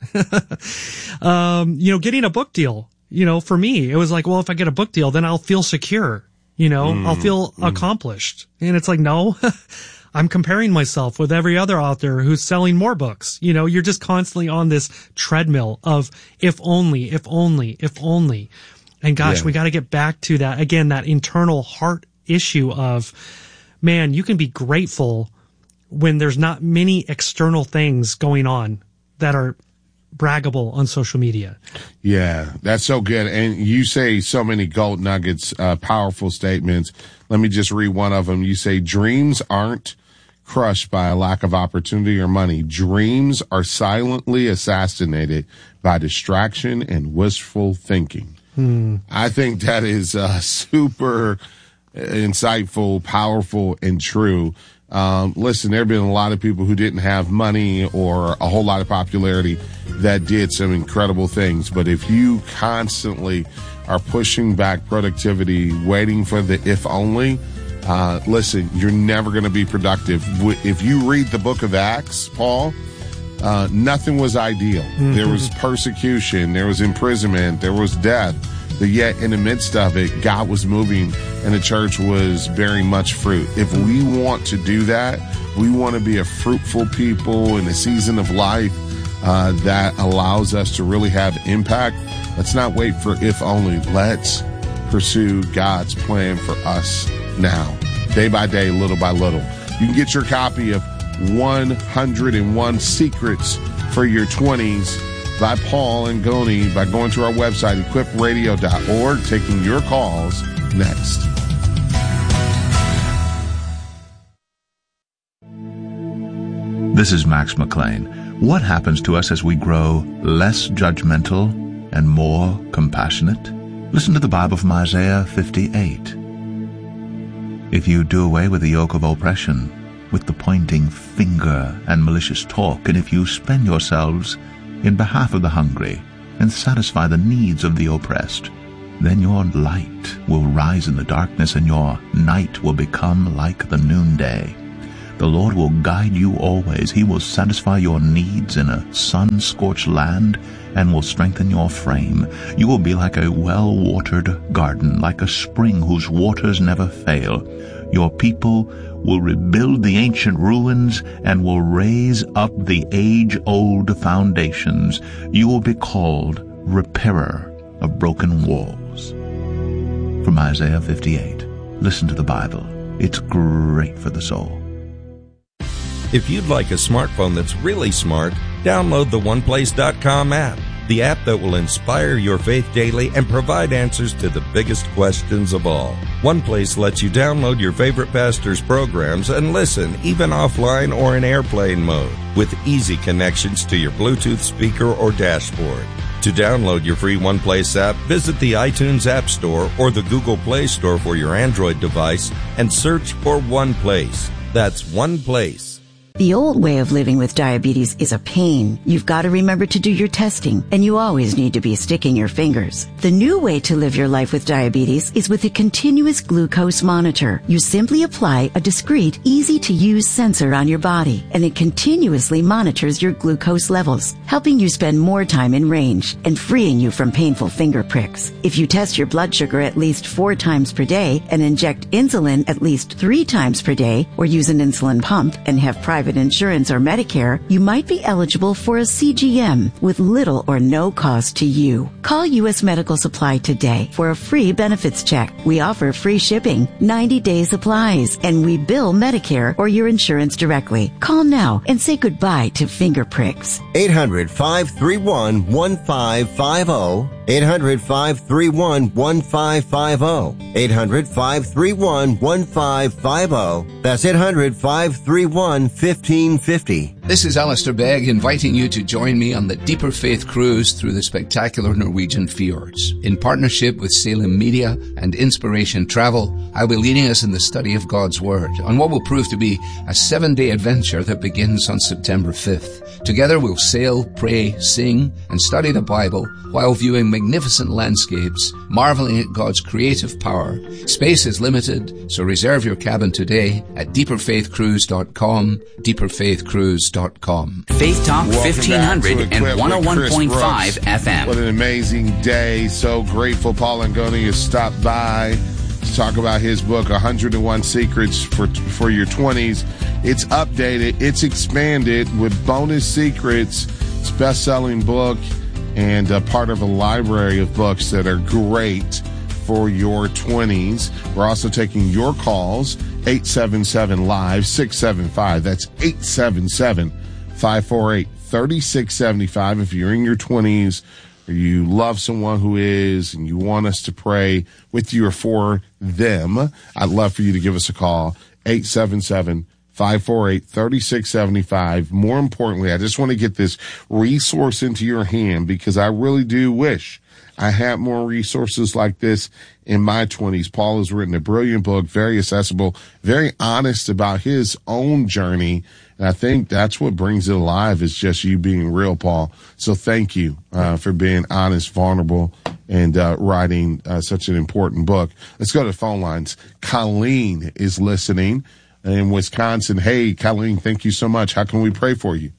F: um, you know, getting a book deal, you know, for me, it was like, well, if I get a book deal, then I'll feel secure, you know,
I: Mm,
F: I'll feel
I: mm.
F: accomplished. And it's like, no, I'm comparing myself with every other author who's selling more books. You know, you're just constantly on this treadmill of if only, if only, if only. And gosh,
I: Yeah.
F: we got to get back to that, again, that internal heart issue of, man, you can be grateful when there's not many external things going on that are braggable on social media.
I: Yeah, that's so good. And you say so many gold nuggets, uh, powerful statements. Let me just read one of them. You say, dreams aren't crushed by a lack of opportunity or money. Dreams are silently assassinated by distraction and wishful thinking.
F: Hmm.
I: I think that is uh, super insightful, powerful, and true. Um, listen, there have been a lot of people who didn't have money or a whole lot of popularity that did some incredible things. But if you constantly are pushing back productivity, waiting for the if only, uh, listen, you're never going to be productive. If you read the book of Acts, Paul, uh, nothing was ideal.
F: Mm-hmm.
I: There was persecution, there was imprisonment, there was death. But yet in the midst of it, God was moving and the church was bearing much fruit. If we want to do that, we want to be a fruitful people in a season of life uh, that allows us to really have impact. Let's not wait for if only. Let's pursue God's plan for us now, day by day, little by little. You can get your copy of one hundred and one Secrets for Your twenties by Paul and Goni by going to our website, equip radio dot org, taking your calls next.
P: This is Max McLean. What happens to us as we grow less judgmental and more compassionate? Listen to the Bible from Isaiah fifty-eight. If you do away with the yoke of oppression, with the pointing finger and malicious talk, and if you spend yourselves in behalf of the hungry and satisfy the needs of the oppressed. Then your light will rise in the darkness, and your night will become like the noonday. The Lord will guide you always. He will satisfy your needs in a sun-scorched land and will strengthen your frame. You will be like a well-watered garden, like a spring whose waters never fail. Your people will rebuild the ancient ruins and will raise up the age-old foundations. You will be called repairer of broken walls. From Isaiah fifty-eight. Listen to the Bible. It's great for the soul.
Q: If you'd like a smartphone that's really smart, download the one place dot com app, the app that will inspire your faith daily and provide answers to the biggest questions of all. OnePlace lets you download your favorite pastor's programs and listen, even offline or in airplane mode, with easy connections to your Bluetooth speaker or dashboard. To download your free OnePlace app, visit the iTunes App Store or the Google Play Store for your Android device and search for OnePlace. That's OnePlace.
R: The old way of living with diabetes is a pain. You've got to remember to do your testing, and you always need to be sticking your fingers. The new way to live your life with diabetes is with a continuous glucose monitor. You simply apply a discreet, easy-to-use sensor on your body, and it continuously monitors your glucose levels, helping you spend more time in range and freeing you from painful finger pricks. If you test your blood sugar at least four times per day and inject insulin at least three times per day, or use an insulin pump and have private insurance or Medicare, you might be eligible for a C G M with little or no cost to you. Call U S Medical Supply today for a free benefits check. We offer free shipping, ninety-day supplies, and we bill Medicare or your insurance directly. Call now and say goodbye to finger pricks.
S: eight hundred, five three one, one five five zero. eight hundred, five three one, one five five zero. eight hundred, five three one, one five five zero. That's eight hundred, five three one, fifteen fifty.
T: This is Alistair Begg inviting you to join me on the Deeper Faith Cruise through the spectacular Norwegian fjords. In partnership with Salem Media and Inspiration Travel, I'll be leading us in the study of God's Word on what will prove to be a seven-day adventure that begins on September fifth. Together we'll sail, pray, sing, and study the Bible while viewing magnificent landscapes, marveling at God's creative power. Space is limited, so reserve your cabin today at deeper faith cruise dot com, deeper faith cruise dot com.
E: Faith Talk fifteen hundred and one oh one point five F M.
I: What an amazing day. So grateful Paul Langoni has stopped by to talk about his book, one hundred one Secrets for for Your twenties. It's updated. It's expanded with bonus secrets. It's a best-selling book and uh, part of a library of books that are great for your twenties. We're also taking your calls, eight seven seven, live, six seven five. That's eight seven seven, five four eight, three six seven five. If you're in your twenties or you love someone who is and you want us to pray with you or for them, I'd love for you to give us a call, eight seven seven, five four eight, three six seven five. More importantly, I just want to get this resource into your hand because I really do wish I had more resources like this in my twenties. Paul has written a brilliant book, very accessible, very honest about his own journey. And I think that's what brings it alive is just you being real, Paul. So thank you uh, for being honest, vulnerable, and uh, writing uh, such an important book. Let's go to the phone lines. Colleen is listening in Wisconsin. Hey, Colleen, thank you so much. How can we pray for you?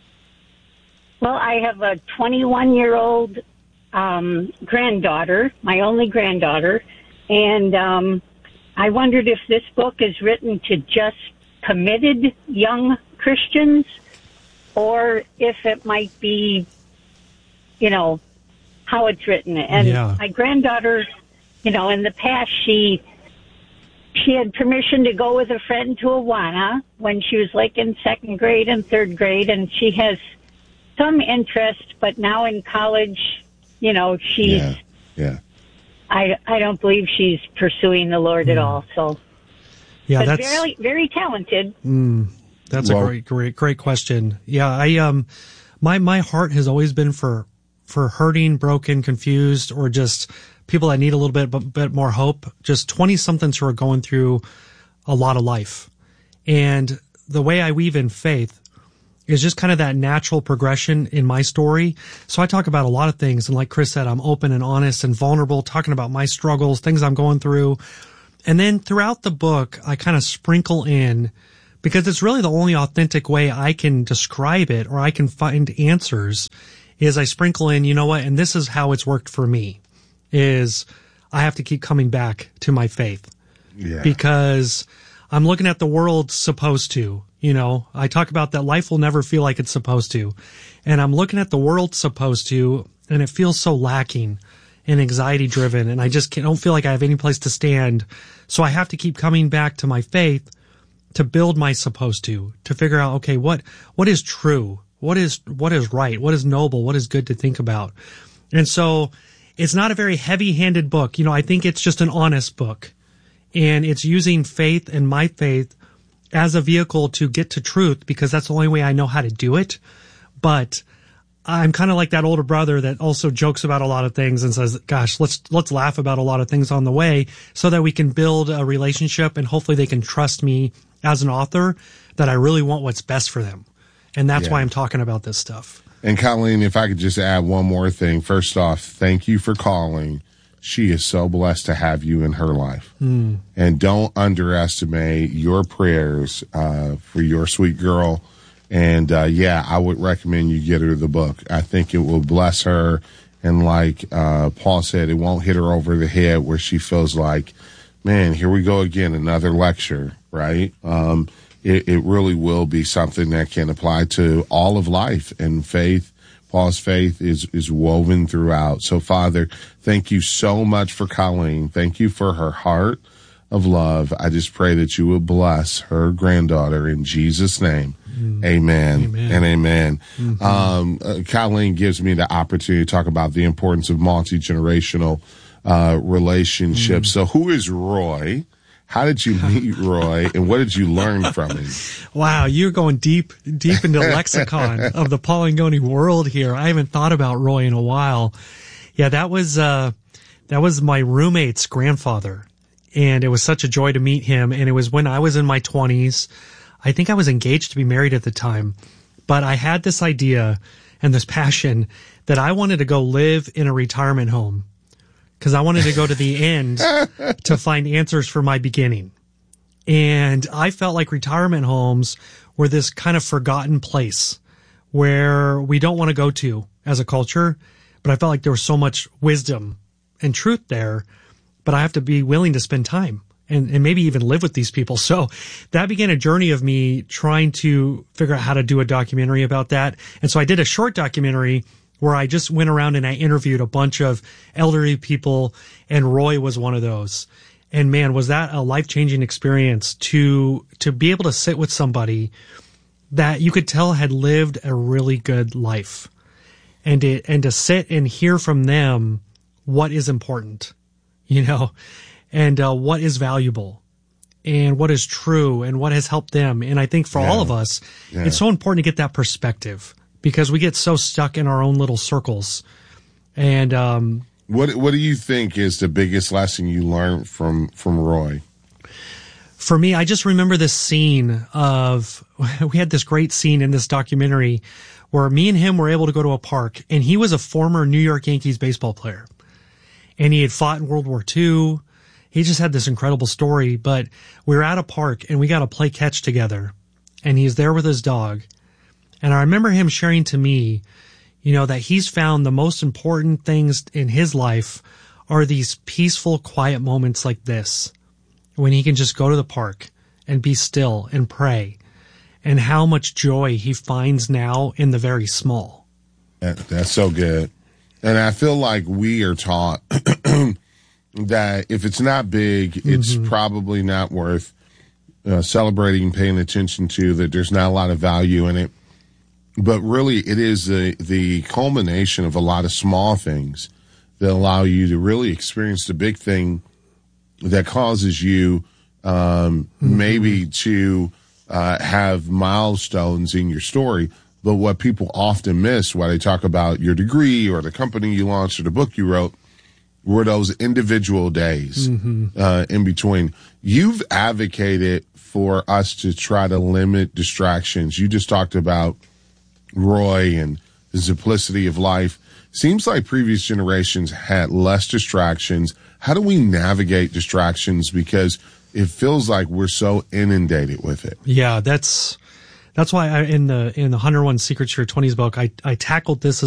U: Well, I have a twenty-one-year-old um, granddaughter, my only granddaughter, and um, I wondered if this book is written to just committed young Christians or if it might be, you know, how it's written. And
F: yeah.
U: my granddaughter, you know, in the past, she... She had permission to go with a friend to Awana when she was like in second grade and third grade, and she has some interest, but now in college, you know, she's,
I: yeah, yeah.
U: I, I don't believe she's pursuing the Lord mm. at all. So,
F: yeah,
U: but
F: that's
U: very, very talented.
F: Mm, that's well, a great, great, great question. Yeah. I, um, my, my heart has always been for, for hurting, broken, confused, or just people that need a little bit, bit, bit more hope, just twenty-somethings who are going through a lot of life. And the way I weave in faith is just kind of that natural progression in my story. So I talk about a lot of things. And like Chris said, I'm open and honest and vulnerable, talking about my struggles, things I'm going through. And then throughout the book, I kind of sprinkle in, because it's really the only authentic way I can describe it or I can find answers, is I sprinkle in, you know what, and this is how it's worked for me, is I have to keep coming back to my faith.
I: Yeah.
F: Because I'm looking at the world supposed to, you know, I talk about that life will never feel like it's supposed to. And I'm looking at the world supposed to, and it feels so lacking and anxiety driven. And I just can't, don't feel like I have any place to stand. So I have to keep coming back to my faith to build my supposed to, to figure out, okay, what, what is true? What is, what is right? What is noble? What is good to think about? And so it's not a very heavy handed book. You know, I think it's just an honest book, and it's using faith and my faith as a vehicle to get to truth, because that's the only way I know how to do it. But I'm kind of like that older brother that also jokes about a lot of things and says, gosh, let's, let's laugh about a lot of things on the way so that we can build a relationship, and hopefully they can trust me as an author that I really want what's best for them. And that's
I: Yeah.
F: why I'm talking about this stuff.
I: And Colleen, if I could just add one more thing. First off, thank you for calling. She is so blessed to have you in her life.
F: Mm.
I: And don't underestimate your prayers uh, for your sweet girl. And, uh, yeah, I would recommend you get her the book. I think it will bless her. And like uh, Paul said, it won't hit her over the head where she feels like, man, here we go again, another lecture, right? Um, it, it really will be something that can apply to all of life. And faith, Paul's faith is, is woven throughout. So, Father, thank you so much for Colleen. Thank you for her heart of love. I just pray that you will bless her granddaughter in Jesus' name. Mm. Amen, amen and amen. Mm-hmm. Um, uh, Colleen gives me the opportunity to talk about the importance of multi-generational uh, relationships. Mm. So who is Roy? How did you meet Roy, and what did you learn from him?
F: Wow, you're going deep, deep into lexicon of the Palingoni world here. I haven't thought about Roy in a while. Yeah, that was, uh, that was my roommate's grandfather, and it was such a joy to meet him. And it was when I was in my twenties. I think I was engaged to be married at the time, but I had this idea and this passion that I wanted to go live in a retirement home, because I wanted to go to the end to find answers for my beginning. And I felt like retirement homes were this kind of forgotten place where we don't want to go to as a culture, but I felt like there was so much wisdom and truth there, but I have to be willing to spend time and, and maybe even live with these people. So that began a journey of me trying to figure out how to do a documentary about that. And so I did a short documentary where I just went around and I interviewed a bunch of elderly people, and Roy was one of those. And man, was that a life-changing experience to, to be able to sit with somebody that you could tell had lived a really good life, and to, and to sit and hear from them what is important, you know, and uh, what is valuable and what is true and what has helped them. And I think for yeah. all of us, yeah. it's so important to get that perspective, because we get so stuck in our own little circles. And um,
I: what what do you think is the biggest lesson you learned from from Roy?
F: For me, I just remember this scene of, we had this great scene in this documentary where me and him were able to go to a park, and he was a former New York Yankees baseball player, and he had fought in World War Two. He just had this incredible story, but we were at a park and we got to play catch together, and he's there with his dog. And I remember him sharing to me, you know, that he's found the most important things in his life are these peaceful, quiet moments like this, when he can just go to the park and be still and pray, and how much joy he finds now in the very small.
I: That, that's so good. And I feel like we are taught that if it's not big, it's mm-hmm. probably not worth uh, celebrating, paying attention to, that there's not a lot of value in it. But really, it is the, the culmination of a lot of small things that allow you to really experience the big thing that causes you um, mm-hmm. maybe to uh, have milestones in your story. But what people often miss while they talk about your degree or the company you launched or the book you wrote were those individual days mm-hmm. uh, in between. You've advocated for us to try to limit distractions. You just talked about Roy and the simplicity of life. Seems like previous generations had less distractions. How do we navigate distractions? Because it feels like we're so inundated with it.
F: Yeah, that's that's why I, in the in the one oh one Secrets to Your twenties book, I I tackled this as